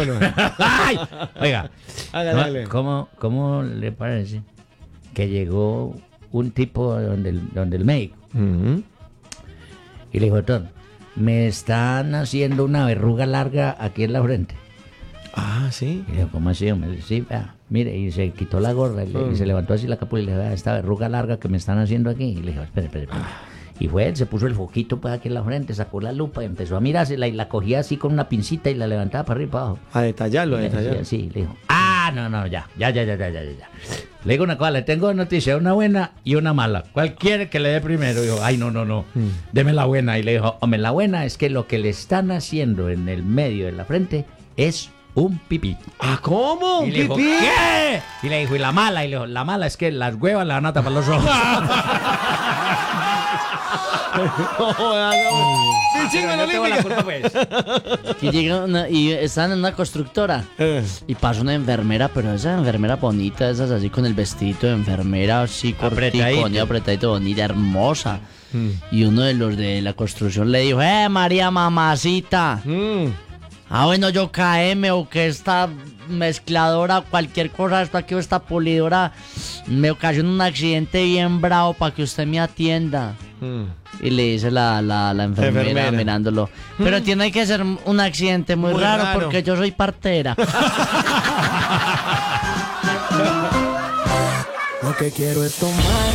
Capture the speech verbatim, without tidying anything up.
micrófono. Ay, oiga, Hágale, ¿no? hágale. ¿cómo, ¿cómo le parece que llegó un tipo donde el, donde el médico Ujú. y le dijo, doctor, me están haciendo una verruga larga aquí en la frente? Ah, sí. Y le dijo, ¿cómo así, hombre? Sí, vea, mire, y se quitó la gorra y, le- y se levantó así la capa y le dijo, vea, esta verruga larga que me están haciendo aquí. Y le dijo, espere, espere, espere. Y fue él, se puso el foquito pues aquí en la frente, sacó la lupa y empezó a mirársela y la cogía así con una pincita y la levantaba para arriba y para abajo. A detallarlo, a Y le decía detallarlo. así, le dijo, ah, no, no, ya, ya, ya, ya, ya, ya, ya. Le digo una cosa, le tengo dos noticias, una buena y una mala. ¿Cuál quiere que le dé primero? Dijo, ay, no, no, no, deme la buena. Y le dijo, hombre, la buena es que lo que le están haciendo en el medio de la frente es un pipí. Ah, ¿cómo? Y ¿Un le dijo, pipí? ¿qué? Y le dijo, y la mala, y le dijo, la mala es que las huevas le van a tapar los ojos. Sí, chingo, Yo tengo la olímpica. culpa, pues. Y, llega una- y estaban en una constructora. Eh. Y pasa una enfermera, pero esa enfermera bonita, esas así con el vestidito de enfermera, así Apretadito. cortico, bonito, apretadito, bonita, hermosa. Y uno de los de la construcción le dijo, ¡eh, María mamacita! Mm. Ah, bueno, yo K M o que esta mezcladora, cualquier cosa, esto aquí o esta pulidora, me ocasiona un accidente bien bravo para que usted me atienda. Mm. Y le dice la, la, la enfermera, Enfermera. mirándolo. Pero tiene que ser un accidente muy, Muy raro, raro. porque yo soy partera. Lo que quiero es tomar